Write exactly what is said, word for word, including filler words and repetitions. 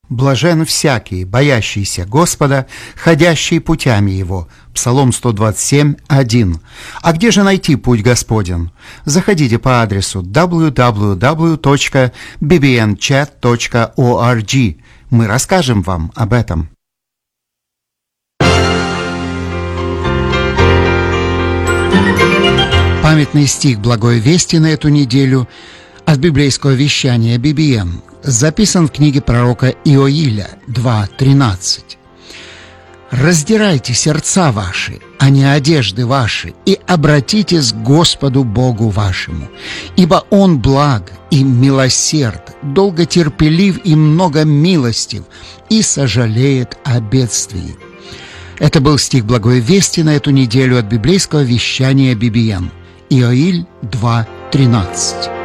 Блажен всякий, боящийся Господа, ходящий путями Его. Псалом сто двадцать семь, один. А где же найти путь Господен? Заходите по адресу дабл ю дабл ю дабл ю точка би би эн чат точка орг. Мы расскажем вам об этом. Памятный стих Благой Вести на эту неделю от библейского вещания би би эн записан в книге пророка Иоиля два тринадцать. «Раздирайте сердца ваши, а не одежды ваши, и обратитесь к Господу Богу вашему, ибо Он благ и милосерд, долготерпелив и многомилостив, и сожалеет о бедствии». Это был стих Благой Вести на эту неделю от библейского вещания би би эн. Иоиль два тринадцать.